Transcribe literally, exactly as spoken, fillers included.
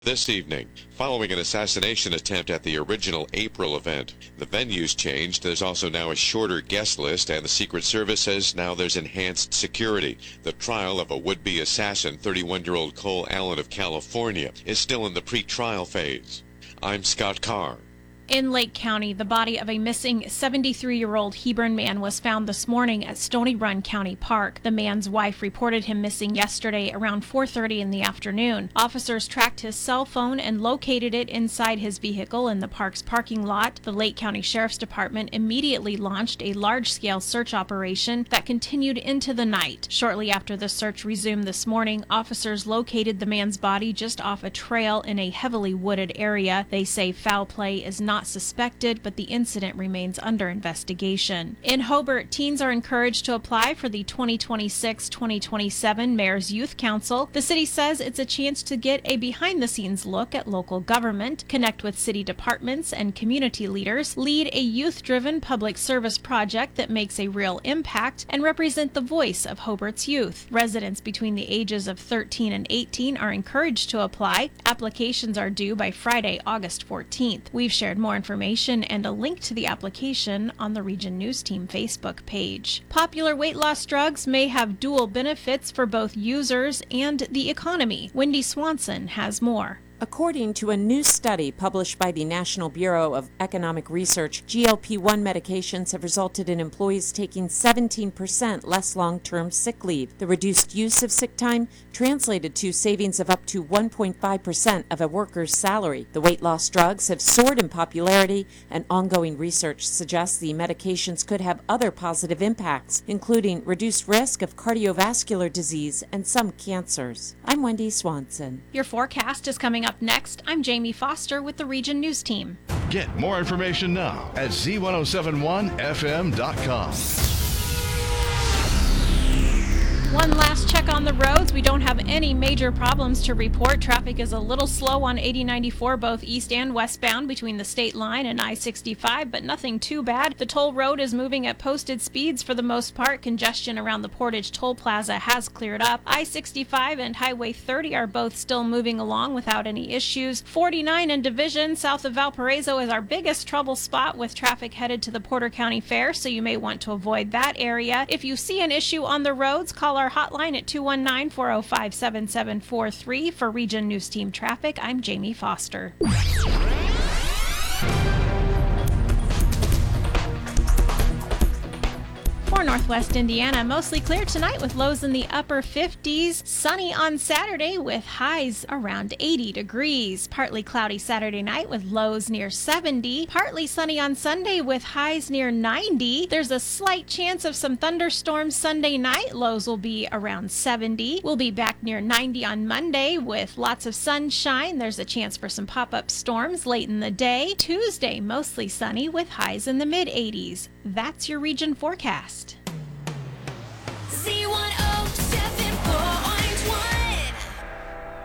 This evening, following an assassination attempt at the original April event. The venue's changed. There's also now a shorter guest list, and the Secret Service says now there's enhanced security. The trial of a would-be assassin, thirty-one-year-old Cole Allen of California, is still in the pre-trial phase. I'm Scott Carr. In Lake County, the body of a missing seventy-three-year-old Hebron man was found this morning at Stony Run County Park. The man's wife reported him missing yesterday around four thirty in the afternoon. Officers tracked his cell phone and located it inside his vehicle in the park's parking lot. The Lake County Sheriff's Department immediately launched a large-scale search operation that continued into the night. Shortly after the search resumed this morning, officers located the man's body just off a trail in a heavily wooded area. They say foul play is not suspected, but the incident remains under investigation. In Hobart, teens are encouraged to apply for the twenty twenty-six twenty twenty-seven Mayor's Youth Council. The city says it's a chance to get a behind-the-scenes look at local government, connect with city departments and community leaders, lead a youth-driven public service project that makes a real impact, and represent the voice of Hobart's youth. Residents between the ages of thirteen and eighteen are encouraged to apply. Applications are due by Friday, August fourteenth. We've shared more information and a link to the application on the Region News Team Facebook page. Popular weight loss drugs may have dual benefits for both users and the economy. Wendy Swanson has more. According to a new study published by the National Bureau of Economic Research, G L P one medications have resulted in employees taking seventeen percent less long-term sick leave. The reduced use of sick time translated to savings of up to one point five percent of a worker's salary. The weight loss drugs have soared in popularity, and ongoing research suggests the medications could have other positive impacts, including reduced risk of cardiovascular disease and some cancers. I'm Wendy Swanson. Your forecast is coming up next. I'm Jamie Foster with the Region News Team. Get more information now at Z ten seventy-one F M dot com. One last check on the roads. We don't have any major problems to report. Traffic is a little slow on eighty ninety-four, both east and westbound between the state line and I sixty-five, but nothing too bad. The toll road is moving at posted speeds for the most part. Congestion around the Portage Toll Plaza has cleared up. I sixty-five and Highway thirty are both still moving along without any issues. forty-nine and Division south of Valparaiso is our biggest trouble spot with traffic headed to the Porter County Fair, so you may want to avoid that area. If you see an issue on the roads, call our hotline at two one nine, four oh five, seven seven four three. For Region News Team Traffic, I'm Jamie Foster. For Northwest Indiana, mostly clear tonight with lows in the upper fifties. Sunny on Saturday with highs around eighty degrees. Partly cloudy Saturday night with lows near seventy. Partly sunny on Sunday with highs near ninety. There's a slight chance of some thunderstorms Sunday night. Lows will be around seventy. We'll be back near ninety on Monday with lots of sunshine. There's a chance for some pop-up storms late in the day. Tuesday, mostly sunny with highs in the mid eighties. That's your region forecast. Z ten